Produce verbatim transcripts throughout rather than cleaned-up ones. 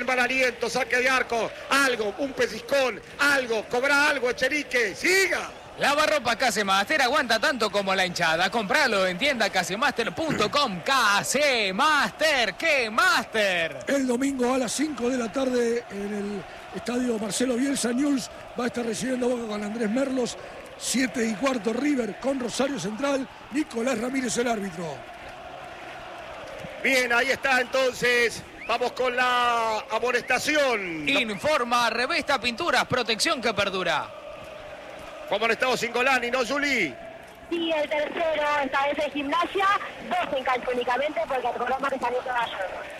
el mal aliento, saque de arco, algo, un pellizcón, algo, cobra algo, Echenique, siga. Lavarropa Casemaster aguanta tanto como la hinchada. Compralo en tienda casemaster punto com. Casemaster, ¡qué master! El domingo a las cinco de la tarde en el estadio Marcelo Bielsa, Newell's va a estar recibiendo Boca con Andrés Merlos. siete y cuarto River con Rosario Central. Nicolás Ramírez el árbitro. Bien, ahí está entonces. Vamos con la amonestación. Informa Revesta Pinturas, protección que perdura. Fue amonestado Cingolani, ¿no, Juli? Sí, el tercero, esta vez en Gimnasia, dos en cancha únicamente porque el programa que salió toda ayer.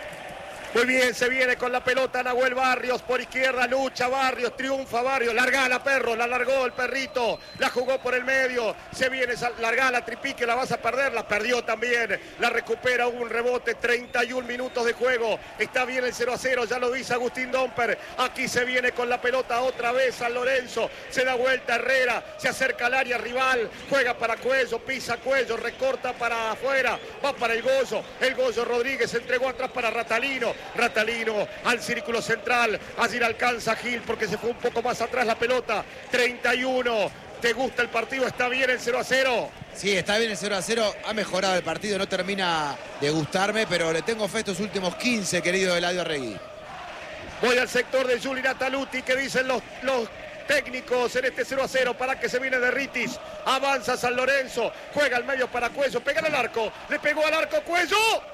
Muy bien, se viene con la pelota Nahuel Barrios, por izquierda lucha Barrios, triunfa Barrios, largala perro, la largó el perrito, la jugó por el medio, se viene, largala Tripique, la vas a perder, la perdió también, la recupera, hubo un rebote, treinta y un minutos de juego, está bien el cero a cero, ya lo dice Agustín Domper, aquí se viene con la pelota otra vez San Lorenzo, se da vuelta Herrera, se acerca al área rival, juega para Cuello, pisa Cuello, recorta para afuera, va para el Goyo, el Goyo Rodríguez entregó atrás para Ratalino, Ratalino al círculo central, allí le alcanza Gil porque se fue un poco más atrás la pelota, treinta y uno, ¿te gusta el partido? ¿Está bien el cero a cero? Sí, está bien el cero a cero, ha mejorado el partido, no termina de gustarme, pero le tengo fe estos últimos quince, querido Eladio Arregui. Voy al sector de Juli Nataluti, que dicen los, los técnicos en este cero a cero, para que se viene de Ritis, avanza San Lorenzo, juega al medio para Cuello, pega al arco, le pegó al arco Cuello,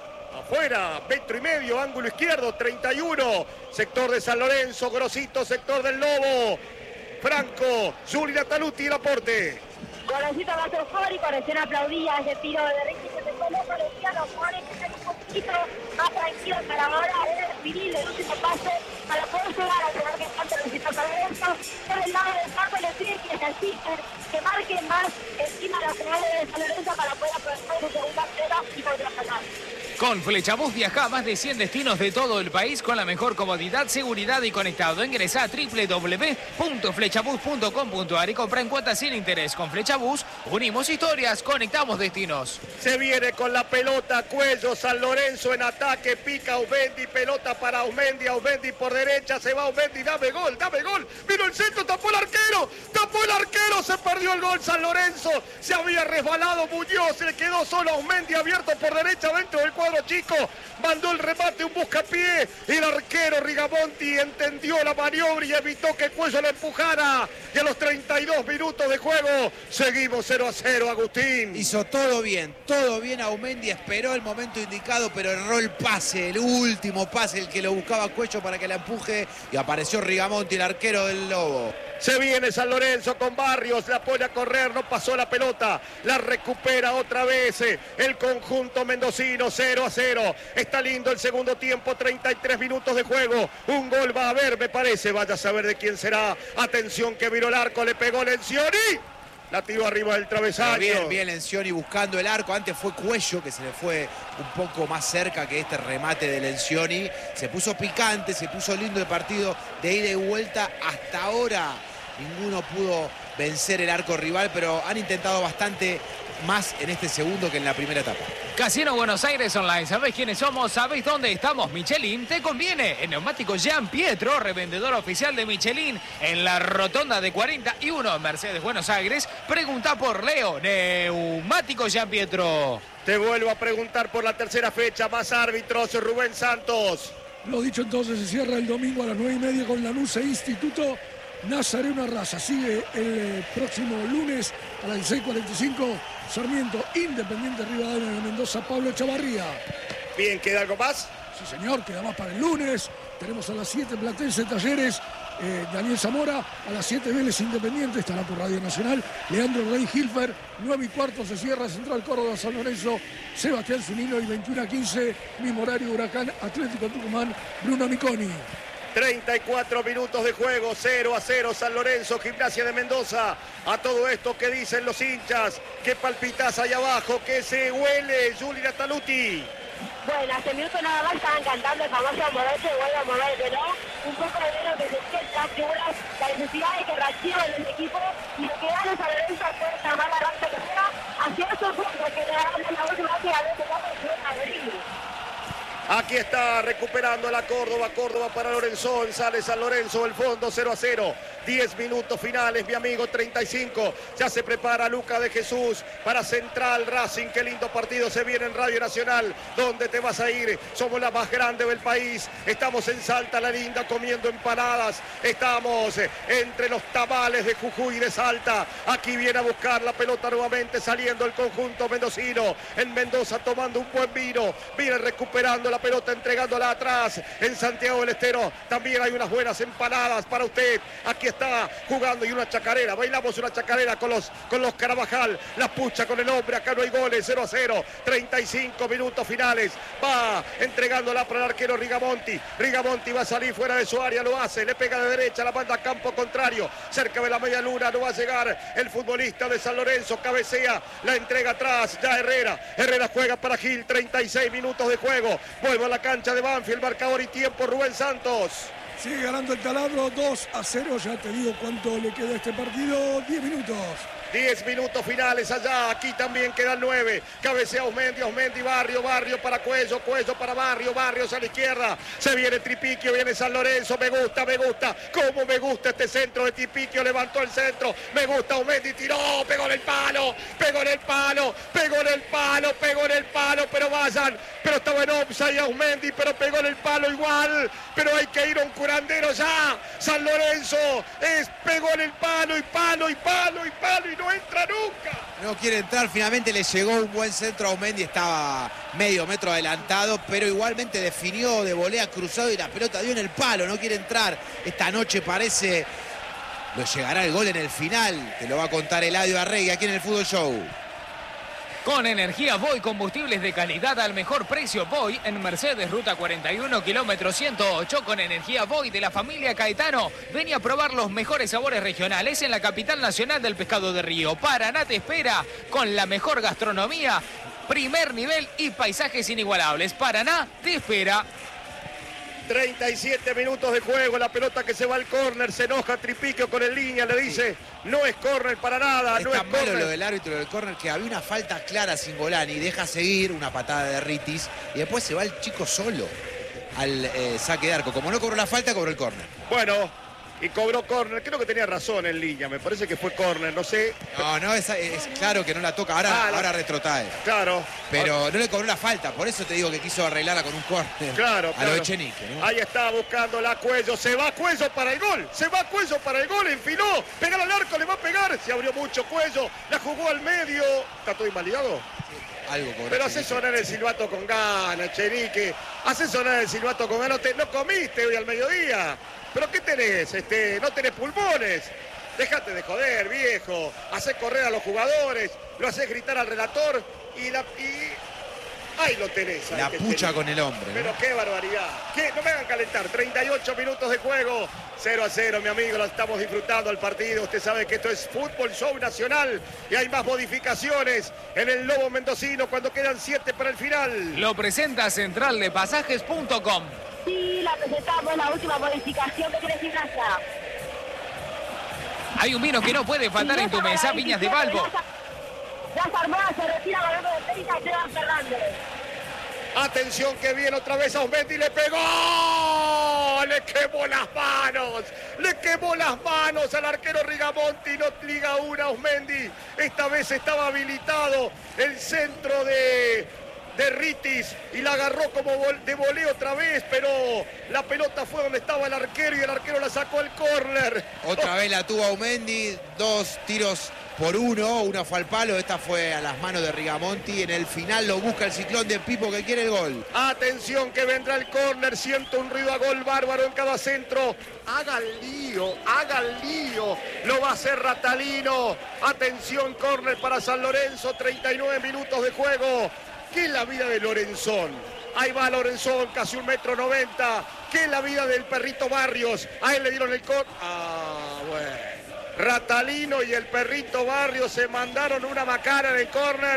afuera, metro y medio, ángulo izquierdo, treinta y uno, sector de San Lorenzo, Grosito, sector del Lobo, Franco, Juli Nataluti, el aporte. Golosito más eufórico, recién aplaudía ese tiro de Ricky, que se colocó, decía los jugadores que están un poquito más tranquilos para ahora, era el viril, el último pase, para poder llegar a tener que tanto necesita San Lorenzo, por el lado del campo le pide que se asisten, que marquen más encima de las finales de San Lorenzo para poder aprovechar su segunda pelota y contraatacar. Con Flechabús viaja a más de cien destinos de todo el país con la mejor comodidad, seguridad y conectado. Ingresa a doble u doble u doble u punto flechabús punto com punto a r y compra en cuotas sin interés. Con Flechabús unimos historias, conectamos destinos. Se viene con la pelota Cuello, San Lorenzo en ataque, pica Aumendi, pelota para Aumendi, Aumendi por derecha, se va Aumendi, dame gol, dame gol, vino el centro, tapó el arquero, tapó el arquero, se perdió el gol San Lorenzo, se había resbalado Muñoz, se le quedó solo Aumendi abierto por derecha dentro del cuadro chico, mandó el remate, un buscapié, el arquero Rigamonti entendió la maniobra y evitó que Cuello le empujara, y a los treinta y dos minutos de juego, seguimos cero a cero, Agustín. Hizo todo bien, todo bien Aumendi, esperó el momento indicado, pero erró el pase, el último pase, el que lo buscaba Cuello para que la empuje, y apareció Rigamonti, el arquero del Lobo. Se viene San Lorenzo con Barrios, la pone a correr, no pasó la pelota, la recupera otra vez el conjunto mendocino, cero a cero. Está lindo el segundo tiempo, treinta y tres minutos de juego. Un gol va a haber, me parece, vaya a saber de quién será. Atención que viró el arco, le pegó Lencioni. La tiró arriba del travesaño. Bien, bien Lencioni buscando el arco. Antes fue Cuello que se le fue un poco más cerca que este remate de Lencioni. Se puso picante, se puso lindo el partido de ida y vuelta. Hasta ahora ninguno pudo vencer el arco rival, pero han intentado bastante más en este segundo que en la primera etapa. Casino Buenos Aires Online, ¿sabés quiénes somos? ¿Sabés dónde estamos? Michelin te conviene. En Neumáticos Jean Pietro, revendedor oficial de Michelin en la rotonda de cuarenta y uno Mercedes Buenos Aires. Pregunta por Leo. Neumáticos Jean Pietro. Te vuelvo a preguntar por la tercera fecha, más árbitros, Rubén Santos. Lo dicho entonces, se cierra el domingo a las nueve y media con Lanús e Instituto Nazareno Raza. Sigue el próximo lunes a las seis cuarenta y cinco Sarmiento Independiente Rivadavia de Mendoza, Pablo Chavarría. Bien, ¿queda algo más? Sí, señor, queda más para el lunes. Tenemos a las siete Platense Talleres, eh, Daniel Zamora. A las siete Vélez Independiente, estará por Radio Nacional. Leandro Rey Hilfer. nueve y cuarto se cierra Central Córdoba San Lorenzo, Sebastián Zunino. Y veintiuno a quince, mismo horario, Huracán Atlético Tucumán, Bruno Miconi. treinta y cuatro minutos de juego, cero a cero San Lorenzo, Gimnasia de Mendoza. A todo esto, ¿qué dicen los hinchas? ¿Qué palpitas ahí abajo? ¿Qué se huele, Juli Nataluti? Bueno, hace minutos nada más estaban cantando el famoso moverse, vuelve a mover, pero un poco de lo que se siente las figuras, la necesidad de que reaccionen el equipo y lo que gane San Lorenzo puede llamar la racha que sea hacia esos puntos que le dan la última vez que ganó el campo de Madrid. Aquí está recuperando la Córdoba. Córdoba para Lorenzón. Sale San Lorenzo del fondo cero a cero. diez minutos finales, mi amigo, treinta y cinco. Ya se prepara Luca de Jesús para Central Racing. Qué lindo partido se viene en Radio Nacional. ¿Dónde te vas a ir? Somos la más grande del país. Estamos en Salta la Linda comiendo empanadas. Estamos entre los tamales de Jujuy y de Salta. Aquí viene a buscar la pelota nuevamente saliendo el conjunto mendocino. En Mendoza tomando un buen vino. Viene recuperando la pelota, entregándola atrás. En Santiago del Estero también hay unas buenas empanadas para usted. Aquí está jugando y una chacarera. Bailamos una chacarera con los, con los Carabajal. La pucha con el hombre. Acá no hay goles. cero a cero. treinta y cinco minutos finales. Va entregándola para el arquero Rigamonti. Rigamonti va a salir fuera de su área. Lo hace. Le pega de derecha. La manda a campo contrario. Cerca de la media luna. No va a llegar el futbolista de San Lorenzo. Cabecea. La entrega atrás. Ya Herrera. Herrera juega para Gil. treinta y seis minutos de juego. Vuelve a la cancha de Banfield. Marcador y tiempo. Rubén Santos. Sigue ganando el taladro dos a cero. Ya te digo cuánto le queda a este partido. diez minutos. diez minutos finales allá, aquí también quedan nueve. Cabecea Osmendi, Osmendi, Barrio, Barrio para Cuello, Cuello para Barrio, Barrios a la izquierda. Se viene Tripiquio, viene San Lorenzo, me gusta, me gusta. Cómo me gusta este centro de Tripiquio, levantó el centro. Me gusta Osmendi, tiró, pegó en el palo, pegó en el palo, pegó en el palo, pegó en el palo, pero vayan. Pero estaba en offside a Osmendi, pero pegó en el palo igual. Pero hay que ir a un curandero ya. San Lorenzo es, pegó en el palo y palo y palo y palo y no entra nunca. No quiere entrar, finalmente le llegó un buen centro a Osmendi, estaba medio metro adelantado, pero igualmente definió de volea cruzado y la pelota dio en el palo, no quiere entrar. Esta noche parece, lo llegará el gol en el final, te lo va a contar Eladio Arregui aquí en el Fútbol Show. Con energía Voy, combustibles de calidad al mejor precio. Voy en Mercedes, ruta cuarenta y uno, kilómetro ciento ocho. Con energía Voy de la familia Caetano. Ven a probar los mejores sabores regionales en la capital nacional del pescado de río. Paraná te espera con la mejor gastronomía, primer nivel y paisajes inigualables. Paraná te espera. treinta y siete minutos de juego, la pelota que se va al córner, se enoja Tripiquio con el línea, le dice, no es córner para nada, es no es tan malo córner. lo del árbitro del córner que había una falta clara sin Golani, deja seguir una patada de Ritis y después se va el chico solo al eh, saque de arco. Como no cobró la falta, cobró el córner. Bueno, y cobró córner, creo que tenía razón en línea, me parece que fue córner, no sé. No, no, es, es claro que no la toca, ahora, Ah, la- ahora retrotrae. Claro. Pero no le cobró la falta, por eso te digo que quiso arreglarla con un córner. Claro, A claro. lo Echenique, ¿no? Ahí está buscando la Cuello, se va Cuello para el gol, se va Cuello para el gol, enfiló, pegar al arco, le va a pegar, se abrió mucho Cuello, la jugó al medio, ¿está todo invalidado? Algo cobró Pero hace Echenique. sonar el silbato con ganas, Chenique, hace sonar el silbato con ganas, no, te- no comiste hoy al mediodía, ¿pero qué tenés? Este, no tenés pulmones, déjate de joder, viejo, hacés correr a los jugadores, lo hacés gritar al relator y la... Y... ahí lo tenés. ahí La que pucha tenés. con el hombre, ¿no? Pero qué barbaridad. ¿Qué? No me hagan calentar. treinta y ocho minutos de juego. cero a cero, mi amigo. Lo estamos disfrutando al partido. Usted sabe que esto es Fútbol Show Nacional. Y hay más modificaciones en el Lobo Mendocino cuando quedan siete para el final. Lo presenta central de pasajes punto com. Sí, la presentamos, la última modificación que tiene Gimnasia. Hay un vino que no puede faltar en tu mesa, Viñas de Balbo. Ya se armó, se retira ganando de treinta Esteban Fernández. Atención que viene otra vez a Osmendi. Le pegó. Le quemó las manos. Le quemó las manos al arquero Rigamonti. No liga una a Osmendi. Esta vez estaba habilitado el centro de... de Ritis y la agarró como vol- de voleo otra vez, pero la pelota fue donde estaba el arquero y el arquero la sacó al córner. Otra vez la tuvo Aumendi, dos tiros por uno, una fue al palo, esta fue a las manos de Rigamonti. En el final lo busca el Ciclón de Pipo que quiere el gol. Atención que vendrá el córner, siento un ruido a gol bárbaro en cada centro. Haga el lío, haga el lío, lo va a hacer Ratalino. Atención, córner para San Lorenzo, treinta y nueve minutos de juego. ¿Qué es la vida de Lorenzón? Ahí va Lorenzón, casi un metro noventa. ¿Qué es la vida del perrito Barrios? A él le dieron el córner. Ah, bueno. Ratalino y el perrito Barrios se mandaron una macana en el córner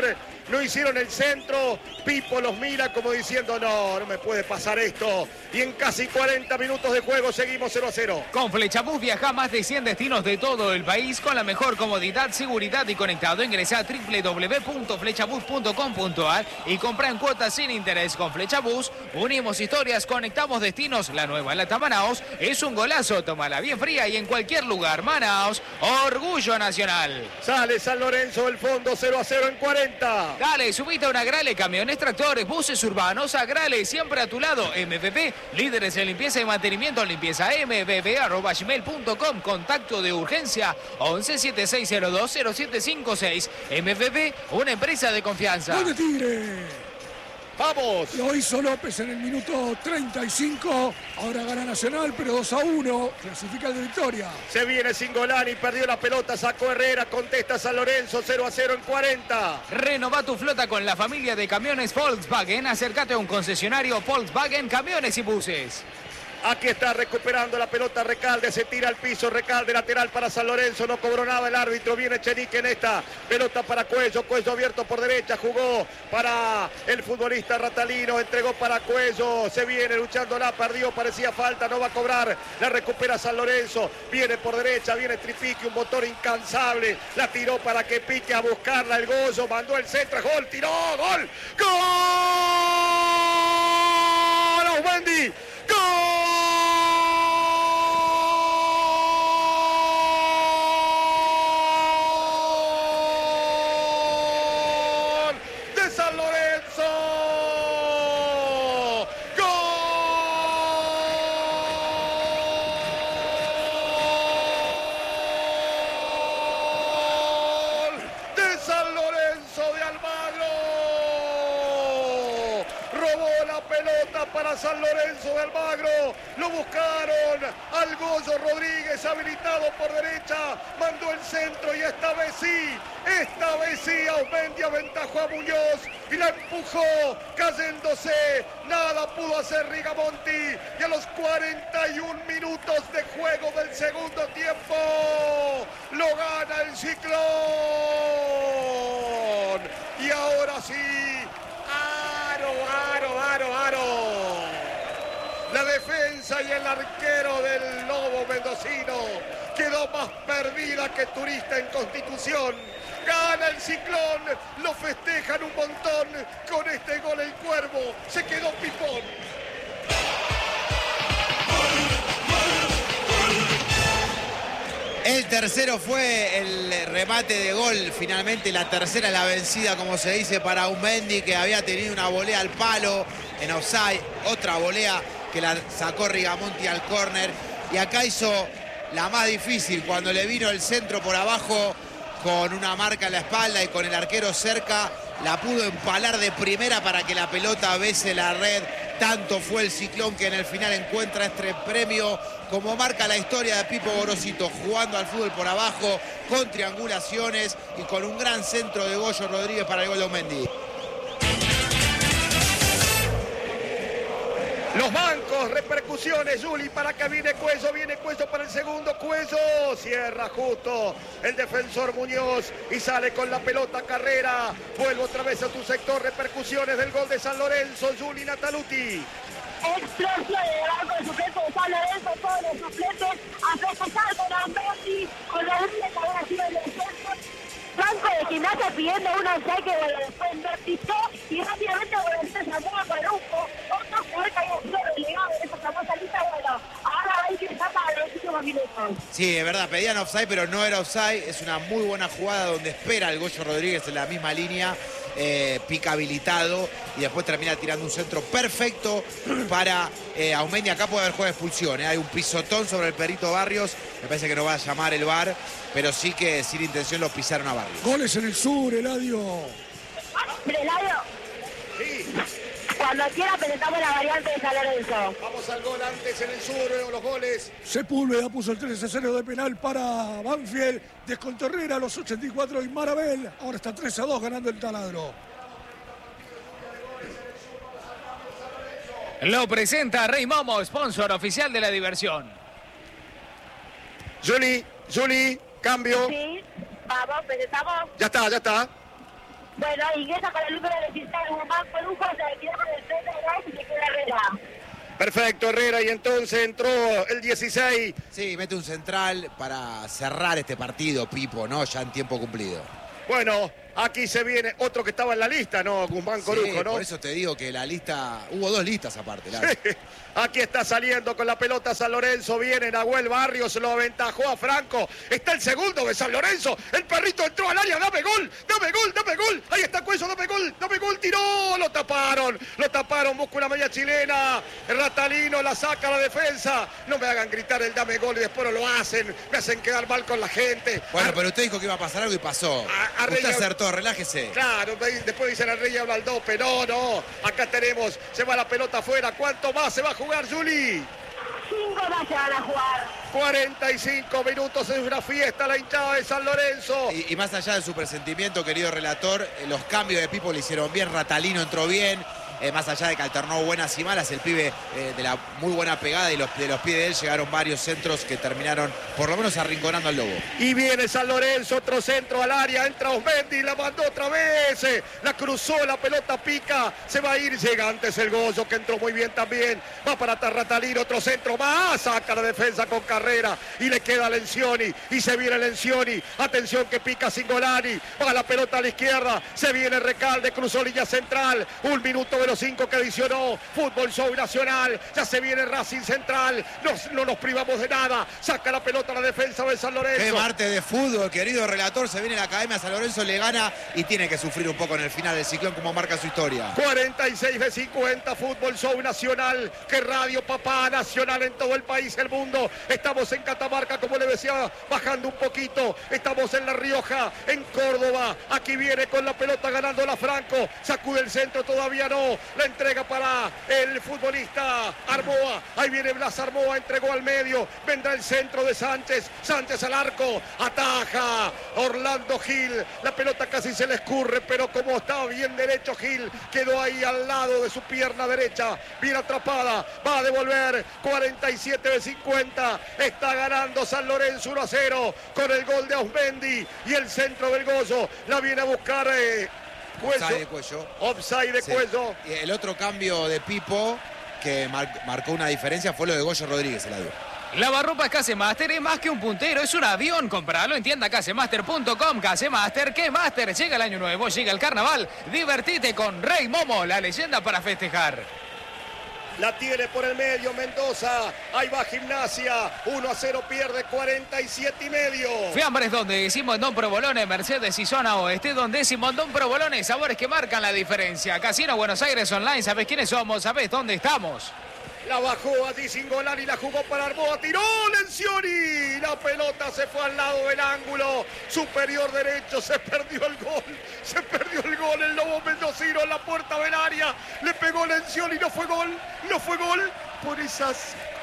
no hicieron el centro. Pipo los mira como diciendo, no, no me puede pasar esto. Y en casi cuarenta minutos de juego seguimos cero a cero. Con Flechabús viaja a más de cien destinos de todo el país con la mejor comodidad, seguridad y conectado. Ingresa a doble u doble u doble u punto flechabús punto com punto a r y compra en cuotas sin interés. Con Flechabús unimos historias, conectamos destinos. La nueva Lata Manaos es un golazo. Tómala bien fría y en cualquier lugar. Manaos, orgullo nacional. Sale San Lorenzo del fondo, cero a cero en cuarenta. Dale, subite a una Agrale, camiones, tractores, buses urbanos. Agrale, siempre a tu lado. M V P, líderes en limpieza y mantenimiento. Limpieza m v p arroba gmail punto com. Contacto de urgencia once setenta y seis cero dos cero siete cinco seis. M V P, una empresa de confianza. ¡Gol de Tigre! ¡Vamos! Lo hizo López en el minuto treinta y cinco. Ahora gana Nacional, pero dos a uno. Clasifica el de Victoria. Se viene Singolani, perdió la pelota, sacó Herrera, contesta San Lorenzo, cero a cero en cuarenta. Renova tu flota con la familia de camiones Volkswagen. Acércate a un concesionario Volkswagen, camiones y buses. Aquí está recuperando la pelota Recalde, se tira al piso, Recalde lateral para San Lorenzo, no cobró nada el árbitro, viene Chenique en esta, pelota para Cuello, Cuello abierto por derecha, jugó para el futbolista Ratalino, entregó para Cuello, se viene luchándola, perdió, parecía falta, no va a cobrar, la recupera San Lorenzo, viene por derecha, viene Tripique, un motor incansable, la tiró para que pique a buscarla el Goyo, mandó el centro, gol, tiró, gol, gol, Aumendi, gol. Para San Lorenzo de Almagro, lo buscaron al Goyo Rodríguez, habilitado por derecha, mandó el centro y esta vez sí, esta vez sí, Aumendi aventajó a Muñoz y la empujó, cayéndose, nada pudo hacer Rigamonti y a los cuarenta y un minutos de juego del segundo tiempo, lo gana el Ciclón y ahora sí, aro, aro, aro, aro. La defensa y el arquero del Lobo mendocino quedó más perdida que turista en Constitución. Gana el Ciclón, lo festejan un montón. Con este gol el Cuervo se quedó pipón. El tercero fue el remate de gol, finalmente la tercera la vencida, como se dice, para Aumendi, que había tenido una volea al palo en offside, otra volea que la sacó Rigamonti al córner, y acá hizo la más difícil, cuando le vino el centro por abajo con una marca en la espalda y con el arquero cerca, la pudo empalar de primera para que la pelota bese la red. Tanto fue el Ciclón que en el final encuentra este premio, como marca la historia de Pipo Gorosito, jugando al fútbol por abajo, con triangulaciones y con un gran centro de Goyo Rodríguez para el gol de Aumendi. Los bancos, repercusiones, Juli, para que viene Cuello, viene Cuello para el segundo, Cuello, cierra justo el defensor Muñoz y sale con la pelota Carrera, vuelve otra vez a tu sector, repercusiones del gol de San Lorenzo, Juli Nataluti. Explosión de banco de suplentes de San Lorenzo, todos los suplentes a festejar con Aumendi, con la línea que había sido el defensor. Banco de Gimnasia pidiendo un offside que bueno, después vertizó y rápidamente Volante sacó a Paruco, otro jugador que había sido relegado en esa famosa lista, bueno, ahora va a ingresar para los últimos minutos. Sí, es verdad, pedían offside, pero no era offside, es una muy buena jugada donde espera el Goyo Rodríguez en la misma línea, eh, pica habilitado y después termina tirando un centro perfecto para eh, Aumendi. Acá puede haber juego de expulsión, ¿eh? Hay un pisotón sobre el Perito Barrios, me parece que no va a llamar el V A R, pero sí que sin intención lo pisaron a Barrios. Goles en el sur, Eladio. Pero Eladio, Sí, cuando quiera presentamos la variante de San Lorenzo. vamos al gol antes en el sur, los goles. Sepúlveda puso el tres a cero de penal para Banfield. Descontó Herrera a los ochenta y cuatro y Marabel. Ahora está tres a dos ganando el Taladro. Lo presenta Rey Momo, sponsor oficial de la diversión. Juli, Juli, cambio. Sí, vamos, presentamos. Ya está, ya está. Bueno, ingresa para el número dieciséis, Guzmán Corujo, se retira con el frente de Rice y se queda Herrera. Perfecto, Herrera, y entonces entró el dieciséis. Sí, mete un central para cerrar este partido, Pipo, ¿no? Ya en tiempo cumplido. Bueno, aquí se viene otro que estaba en la lista, ¿no? Guzmán Corujo, sí, ¿no? Por eso te digo que la lista, hubo dos listas aparte. La... Aquí está saliendo con la pelota San Lorenzo, viene Nahuel Barrios, lo aventajó a Franco, está el segundo de San Lorenzo, el perrito entró al área, dame gol, dame gol, dame gol, ahí está Cuello, dame gol, dame gol, tiró, lo taparon, lo taparon, busca una media chilena, el Ratalino la saca a la defensa, no me hagan gritar el dame gol y después no lo hacen, me hacen quedar mal con la gente. Bueno, pero usted dijo que iba a pasar algo y pasó, a, a usted Rey... acertó, relájese. Claro, después dicen al Rey habla al dope, no, no, acá tenemos, se va la pelota afuera, ¿cuánto más se va a jugar, Juli? Cinco más se van a jugar. cuarenta y cinco minutos, es una fiesta la hinchada de San Lorenzo. Y, y más allá de su presentimiento, querido relator, eh, los cambios de Pipo le hicieron bien, Ratalino entró bien. Eh, más allá de que alternó buenas y malas, el pibe eh, de la muy buena pegada y los, de los pies de él llegaron varios centros que terminaron por lo menos arrinconando al Lobo. Y viene San Lorenzo, otro centro al área, entra Osmendi, la mandó otra vez, eh, la cruzó, la pelota pica, se va a ir, llega antes el Gozo que entró muy bien también, va para Tarratalino, otro centro más, saca la defensa con carrera y le queda Lencioni y se viene Lencioni, atención que pica Singolani, va la pelota a la izquierda, se viene Recalde, cruzó línea central, un minuto de los cinco que adicionó, Fútbol Show Nacional, ya se viene Racing Central, no, no nos privamos de nada, saca la pelota a la defensa de San Lorenzo. Qué martes de fútbol, querido relator, se viene la Academia San Lorenzo, le gana y tiene que sufrir un poco en el final del ciclón como marca su historia. cuarenta y seis de cincuenta, Fútbol Show Nacional, que radio papá nacional en todo el país, el mundo, estamos en Catamarca, como le decía, bajando un poquito, estamos en La Rioja, en Córdoba, aquí viene con la pelota ganando la Franco, sacude el centro, todavía no, la entrega para el futbolista Armoa, ahí viene Blas Armoa, entregó al medio, vendrá el centro de Sánchez, Sánchez al arco, ataja Orlando Gil, la pelota casi se le escurre, pero como estaba bien derecho Gil, quedó ahí al lado de su pierna derecha, bien atrapada, va a devolver, cuarenta y siete de cincuenta, está ganando San Lorenzo uno a cero, con el gol de Osmendi y el centro del Gozo, la viene a buscar eh, Cuello. Offside de Cuello. Offside de Sí. Cuello. Y el otro cambio de Pipo que mar- marcó una diferencia fue lo de Goyo Rodríguez, el lado. Lavarropas Casemaster es más que un puntero, es un avión. Compralo en tienda casemaster punto com. Casemaster, ¿qué Master? Llega el año nuevo, llega el carnaval. Divertite con Rey Momo, la leyenda para festejar. La tiene por el medio Mendoza. Ahí va Gimnasia. uno a cero pierde, cuarenta y siete y medio. Fiambres donde Simondón Provolone, Mercedes y Zona Oeste, donde Simondón Provolone, sabores que marcan la diferencia. Casino Buenos Aires Online, ¿sabés quiénes somos? ¿Sabés dónde estamos? La bajó allí Singolani, la jugó para Arboa, tiró Lencioni. La pelota se fue al lado del ángulo superior derecho, se perdió el gol, se perdió el gol. El Lobo Mendocino en la puerta del área, le pegó Lencioni, no fue gol, no fue gol por esas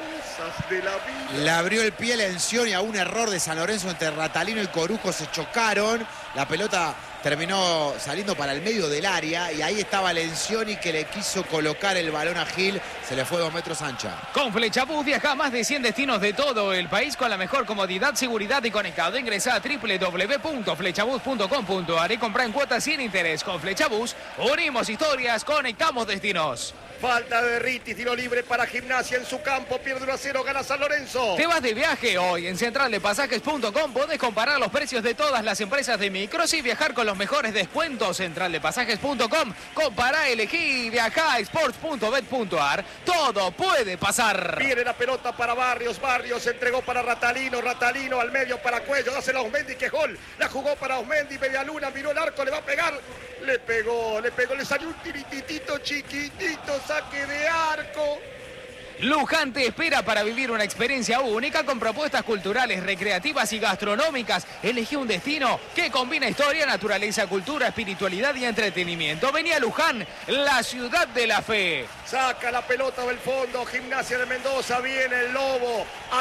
cosas de la vida. Le abrió el pie Lencioni a un error de San Lorenzo entre Ratalino y Corujo, se chocaron. La pelota terminó saliendo para el medio del área y ahí estaba Lencioni que le quiso colocar el balón a Gil, se le fue dos metros ancha. Con Flechabús viaja a más de cien destinos de todo el país con la mejor comodidad, seguridad y conectado. Ingresa a doble u doble u doble u punto flechabús punto com punto a r y compra en cuotas sin interés. Con Flechabús unimos historias, conectamos destinos. Falta de Riti, tiro libre para Gimnasia en su campo, pierde uno a cero, gana San Lorenzo. Te vas de viaje hoy en central de pasajes punto com. Podés comparar los precios de todas las empresas de micros y viajar con los mejores descuentos. central de pasajes punto com. Compará, elegí, viajá, sports punto bet punto a r. Todo puede pasar. Viene la pelota para Barrios, Barrios entregó para Ratalino, Ratalino al medio para Cuello, dásela a Osmendi, que gol, la jugó para Osmendi, media luna, miró el arco, le va a pegar, le pegó, le pegó, le salió un tirititito chiquitito, saque de arco. Luján te espera para vivir una experiencia única con propuestas culturales, recreativas y gastronómicas. Elegí un destino que combina historia, naturaleza, cultura, espiritualidad y entretenimiento. Vení a Luján, la ciudad de la fe. Saca la pelota del fondo, Gimnasia de Mendoza, viene el Lobo,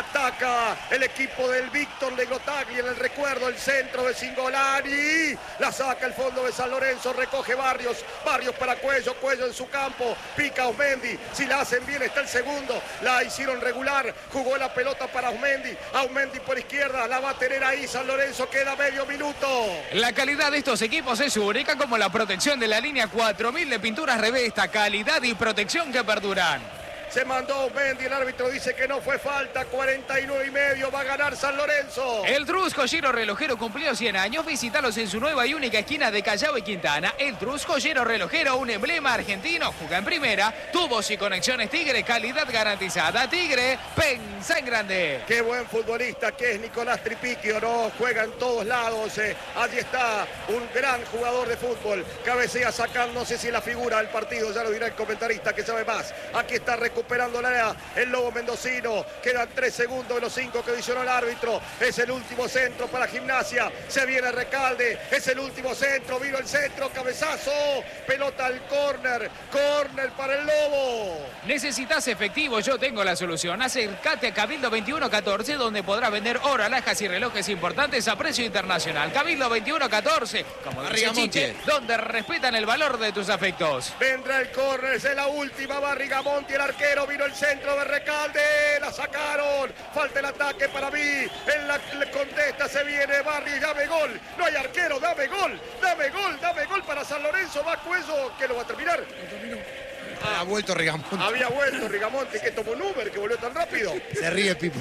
ataca el equipo del Víctor Legrotagli en el recuerdo, el centro de Singolani, la saca el fondo de San Lorenzo, recoge Barrios, Barrios para Cuello, Cuello en su campo, pica Osmendi, si la hacen bien está el segundo, segundo. La hicieron regular. Jugó la pelota para Aumendi. Aumendi por izquierda. La va a tener ahí San Lorenzo. Queda medio minuto. La calidad de estos equipos es única, como la protección de la línea cuatro mil de Pinturas Revesta. Calidad y protección que perduran. Se mandó Aumendi, el árbitro dice que no fue falta, cuarenta y nueve y medio, va a ganar San Lorenzo. El Trus Joyero Relojero cumplió cien años, visítalos en su nueva y única esquina de Callao y Quintana. El Trus Joyero Relojero, un emblema argentino, juega en primera, tubos y conexiones Tigre, calidad garantizada. Tigre, pensa en grande. Qué buen futbolista que es Nicolás Tripiquio, ¿no? Juega en todos lados, eh. Allí está, un gran jugador de fútbol, cabecea sacando, no sé si la figura del partido, ya lo dirá el comentarista que sabe más. Aquí está recuperando el Lobo mendocino. Quedan tres segundos de los cinco que adicionó el árbitro. Es el último centro para Gimnasia. Se viene Recalde. Es el último centro. Vino el centro. Cabezazo. Pelota al córner. Córner para el Lobo. ¿Necesitas efectivo? Yo tengo la solución. Acércate a Cabildo veintiuno catorce, donde podrás vender oro, alhajas y relojes importantes a precio internacional. Cabildo veintiuno catorce, como dice Chiche, donde respetan el valor de tus afectos. Vendrá el córner. Es la última. Barrigamonti, el arquero. Vino el centro de Recalde, la sacaron, falta el ataque para mí, en la contesta se viene Barri, dame gol, no hay arquero, dame gol, dame gol, dame gol para San Lorenzo, va Cuello, que lo va a terminar. Ah, ha vuelto Rigamonti. Había vuelto Rigamonti, que tomó un Uber, que volvió tan rápido. Se ríe Pipo.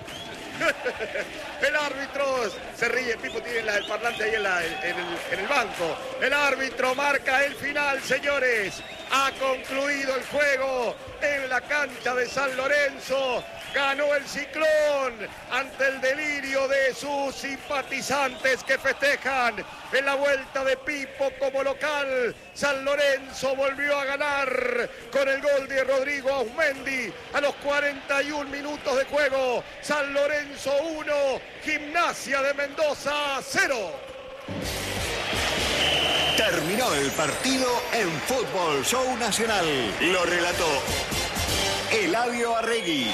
El árbitro se ríe, Pipo tiene la, el parlante ahí en, la, en, el, en el banco. El árbitro marca el final, señores. Ha concluido el juego en la cancha de San Lorenzo. Ganó el Ciclón ante el delirio de sus simpatizantes que festejan en la vuelta de Pipo como local. San Lorenzo volvió a ganar con el gol de Rodrigo Aumendi a los cuarenta y un minutos de juego. San Lorenzo uno, Gimnasia de Mendoza cero. Terminó el partido en Fútbol Show Nacional. Lo relató Eladio Arregui.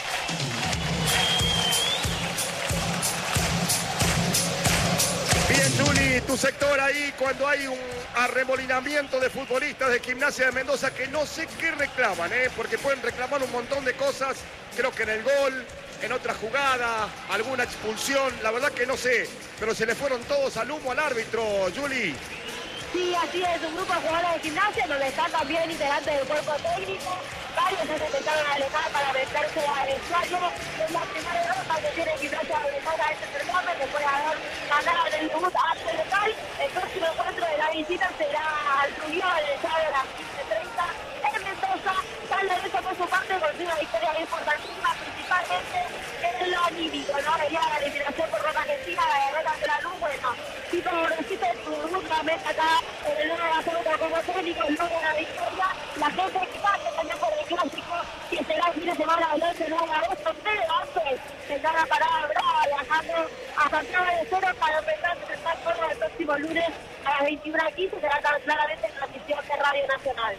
Bien, Juli, tu sector ahí cuando hay un arremolinamiento de futbolistas de Gimnasia de Mendoza que no sé qué reclaman, ¿eh? Porque pueden reclamar un montón de cosas, creo que en el gol, en otra jugada, alguna expulsión, la verdad que no sé, pero se le fueron todos al humo al árbitro, Juli. Sí, así es, un grupo de jugadores de Gimnasia donde están también integrantes del cuerpo técnico. Varios se intentaron alejar para meterse al vestuario. Es la primera derrota que tiene Gimnasia de Mendoza a este certamen, después de haber ganado en el debut ante el local. El próximo encuentro de la visita será al Trujillo el sábado a las quince treinta en Mendoza. San Lorenzo por su parte consigue una victoria importantísima, principalmente en lo anímico, ¿no? Venía la eliminación por Roca Argentina, la derrota ante la luz, bueno, sí progresista en su debut nuevamente acá en el nuevo Barcelona como técnico, luego una victoria. La gente que pasa también por el clásico, que será el fin de semana del once de agosto, pero antes tendrá la parada brava viajando a Santiago de Cero para empezar a presentar el próximo lunes a las veintiuna quince, será tan claramente en transmisión de Radio Nacional.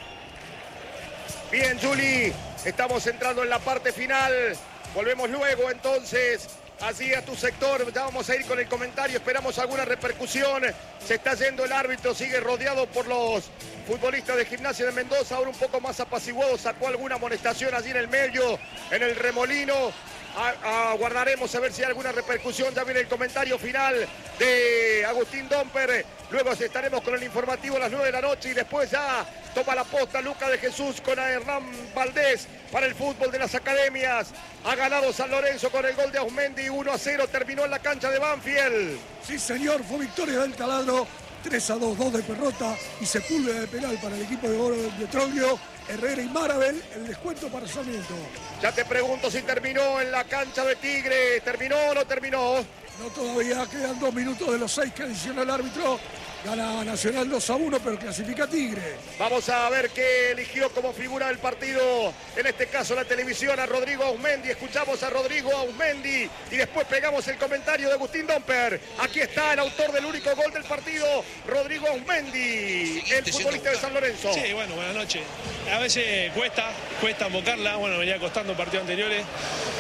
Bien, Juli, estamos entrando en la parte final. Volvemos luego, entonces, así a tu sector. Ya vamos a ir con el comentario, esperamos alguna repercusión. Se está yendo el árbitro, sigue rodeado por los futbolistas de Gimnasia de Mendoza, ahora un poco más apaciguado, sacó alguna amonestación allí en el medio, en el remolino. Aguardaremos a ver si hay alguna repercusión. Ya viene el comentario final de Agustín Domper. Luego estaremos con el informativo a las nueve de la noche y después ya toma la posta Luca de Jesús con Hernán Valdés para el fútbol de las academias. Ha ganado San Lorenzo con el gol de Aumendi, uno a cero, terminó en la cancha de Banfield. Sí, señor, fue victoria del Taladro, tres a dos, dos de Perrota y Sepúlveda de penal para el equipo de Oro del Petróleo. Herrera y Marabel, el descuento para Sarmiento. Ya te pregunto si terminó en la cancha de Tigre. ¿Terminó o no terminó? No, todavía quedan dos minutos de los seis que adicionó el árbitro. Gana Nacional dos a uno, pero clasifica Tigre. Vamos a ver qué eligió como figura del partido, en este caso la televisión, a Rodrigo Aumendi. Escuchamos a Rodrigo Aumendi y después pegamos el comentario de Agustín Domper. Aquí está el autor del único gol del partido, Rodrigo Aumendi, el futbolista de San Lorenzo. Sí, bueno, buenas noches. A veces cuesta, cuesta invocarla. Bueno, venía costando partidos anteriores.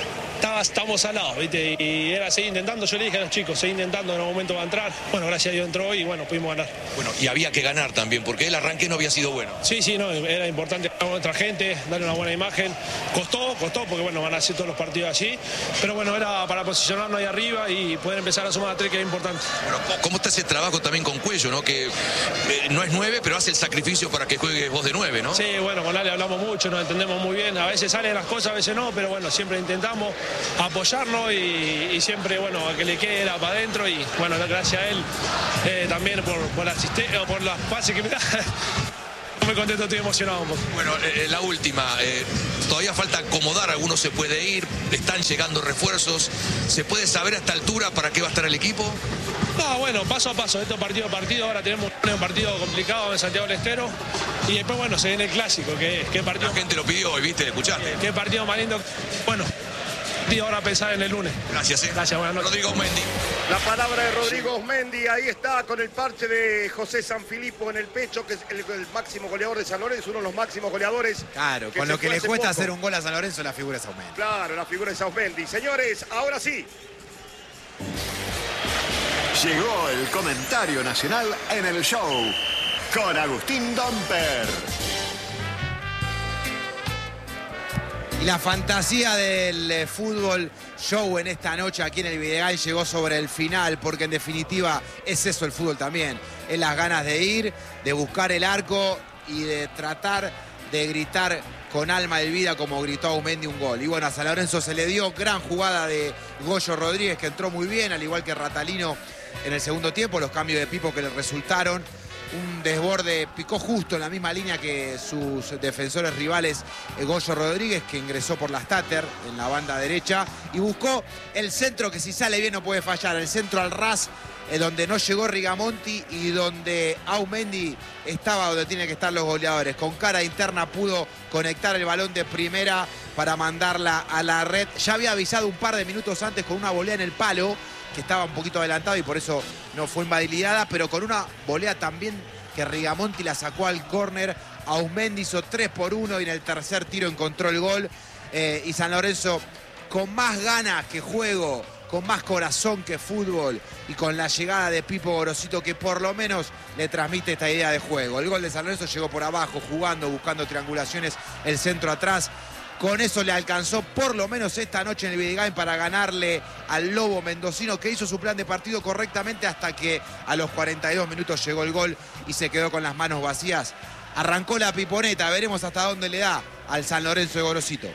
estaba, estamos al lado, ¿viste? Y era seguir intentando, yo le dije a los chicos, seguir intentando, en algún momento va a entrar. Bueno, gracias a Dios entró y bueno, pudimos ganar. Bueno, y había que ganar también, porque el arranque no había sido bueno. Sí, sí, no, era importante ganar con nuestra gente, darle una buena imagen. Costó, costó, porque bueno, van a hacer todos los partidos así. Pero bueno, era para posicionarnos ahí arriba y poder empezar a sumar a tres, que es importante. Bueno, ¿cómo está ese trabajo también con Cuello, no? Que eh, no es nueve, pero hace el sacrificio para que juegue vos de nueve, ¿no? Sí, bueno, con Ale hablamos mucho, nos entendemos muy bien. A veces salen las cosas, a veces no, pero bueno, siempre intentamos apoyarnos y, y siempre, bueno, a que le quede la para adentro. Y bueno, gracias a él eh, también por, por la asistencia, por las pases que me da. Muy contento, estoy emocionado un poco. Bueno, eh, la última, eh, todavía falta acomodar, algunos se puede ir, están llegando refuerzos. ¿Se puede saber a esta altura para qué va a estar el equipo? No, bueno, paso a paso, esto partido a partido. Ahora tenemos un partido complicado en Santiago del Estero. Y después, bueno, se viene el clásico, que es partido. La gente lo pidió hoy, ¿viste? ¿Escuchaste? Qué partido más lindo. Bueno, ahora a pensar en el lunes. Gracias, ¿eh? Gracias, buenas noches. Rodrigo Osmendi. La palabra de Rodrigo Osmendi, ahí está, con el parche de José Sanfilippo en el pecho, que es el, el máximo goleador de San Lorenzo, uno de los máximos goleadores. Claro, con lo que le cuesta hacer un gol a San Lorenzo, la figura es Osmendi. Claro, la figura es Osmendi. Señores, ahora sí. Llegó el comentario nacional en el show con Agustín Domper. Y la fantasía del eh, fútbol show en esta noche aquí en el Videgain llegó sobre el final, porque en definitiva es eso el fútbol también. Es las ganas de ir, de buscar el arco y de tratar de gritar con alma y vida como gritó Aumendi un gol. Y bueno, a San Lorenzo se le dio gran jugada de Goyo Rodríguez, que entró muy bien, al igual que Ratalino en el segundo tiempo, los cambios de Pipo que le resultaron. Un desborde, picó justo en la misma línea que sus defensores rivales, Goyo Rodríguez, que ingresó por la Stater en la banda derecha y buscó el centro que si sale bien no puede fallar, el centro al ras, eh, donde no llegó Rigamonti y donde Aumendi estaba donde tienen que estar los goleadores. Con cara interna pudo conectar el balón de primera para mandarla a la red. Ya había avisado un par de minutos antes con una volea en el palo, que estaba un poquito adelantado y por eso no fue invalidada, pero con una volea también que Rigamonti la sacó al córner. Aumendi hizo tres por uno y en el tercer tiro encontró el gol. Eh, y San Lorenzo con más ganas que juego, con más corazón que fútbol y con la llegada de Pipo Gorosito, que por lo menos le transmite esta idea de juego. El gol de San Lorenzo llegó por abajo, jugando, buscando triangulaciones, el centro atrás. Con eso le alcanzó por lo menos esta noche en el Videgain para ganarle al Lobo mendocino, que hizo su plan de partido correctamente hasta que a los cuarenta y dos minutos llegó el gol y se quedó con las manos vacías. Arrancó la piponeta, veremos hasta dónde le da al San Lorenzo de Gorosito.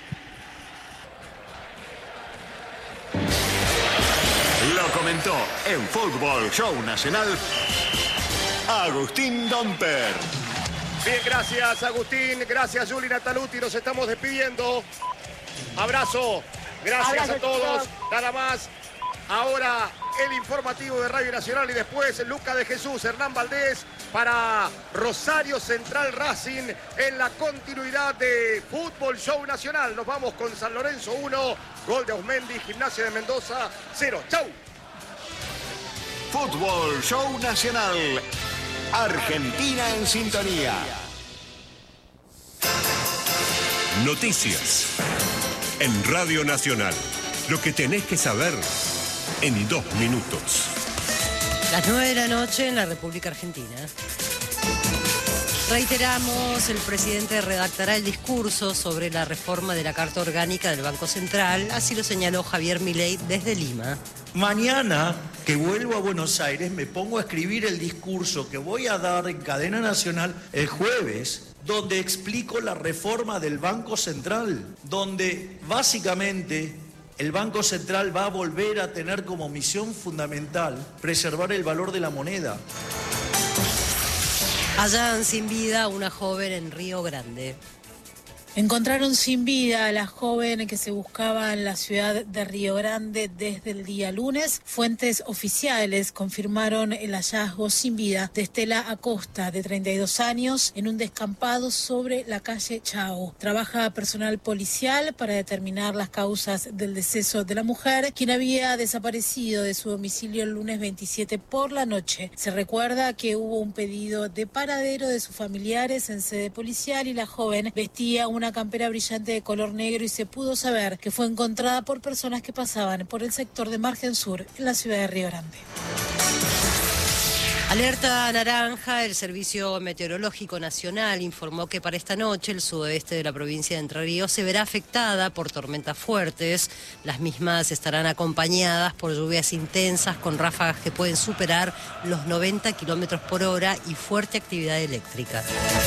Lo comentó en Fútbol Show Nacional Agustín Domper. Bien, gracias Agustín, gracias Juli Nataluti, nos estamos despidiendo. Abrazo, gracias Abrazo, a todos. chicos. Nada más, ahora el informativo de Radio Nacional y después Luca de Jesús, Hernán Valdés para Rosario Central Racing en la continuidad de Fútbol Show Nacional. Nos vamos con San Lorenzo uno, gol de Osmendi, Gimnasia de Mendoza cero. ¡Chau! Fútbol Show Nacional. Argentina en sintonía. Noticias en Radio Nacional. Lo que tenés que saber en dos minutos. Las nueve de la noche en la República Argentina. Reiteramos, el presidente redactará el discurso sobre la reforma de la Carta Orgánica del Banco Central, así lo señaló Javier Milei desde Lima. Mañana que vuelvo a Buenos Aires me pongo a escribir el discurso que voy a dar en cadena nacional el jueves, donde explico la reforma del Banco Central, donde básicamente el Banco Central va a volver a tener como misión fundamental preservar el valor de la moneda. Hallan sin vida a una joven en Río Grande. Encontraron sin vida a la joven que se buscaba en la ciudad de Río Grande desde el día lunes. Fuentes oficiales confirmaron el hallazgo sin vida de Estela Acosta, de treinta y dos años, en un descampado sobre la calle Chao. Trabaja personal policial para determinar las causas del deceso de la mujer, quien había desaparecido de su domicilio el lunes veintisiete por la noche. Se recuerda que hubo un pedido de paradero de sus familiares en sede policial y la joven vestía una una campera brillante de color negro y se pudo saber que fue encontrada por personas que pasaban por el sector de Margen Sur en la ciudad de Río Grande. Alerta naranja, el Servicio Meteorológico Nacional informó que para esta noche el sudoeste de la provincia de Entre Ríos se verá afectada por tormentas fuertes. Las mismas estarán acompañadas por lluvias intensas con ráfagas que pueden superar los noventa kilómetros por hora y fuerte actividad eléctrica.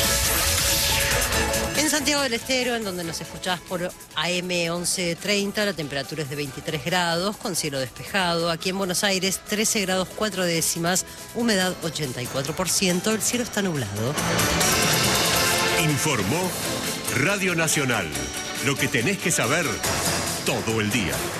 En Santiago del Estero, en donde nos escuchás por A M once treinta, la temperatura es de veintitrés grados, con cielo despejado. Aquí en Buenos Aires, trece grados cuatro décimas, humedad ochenta y cuatro por ciento, el cielo está nublado. Informó Radio Nacional. Lo que tenés que saber todo el día.